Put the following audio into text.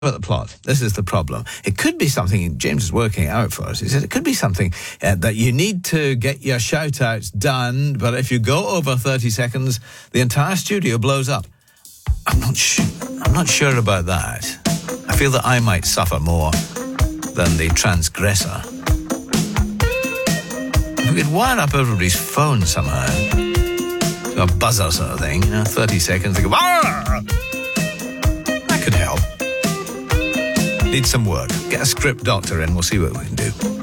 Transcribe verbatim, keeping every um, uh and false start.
about the plot. This is the problem. It could be something, James is working out for us. He said it could be something uh, that you need to get your shout-outs done, but if you go over thirty seconds, the entire studio blows up. I'm not sure. I'm not sure about that. I feel that I might suffer more than the transgressor. If we could wire up everybody's phone somehow, a buzzer sort of thing, you know, thirty seconds, they go, ah! That could help. Need some work. Get a script doctor in, we'll see what we can do.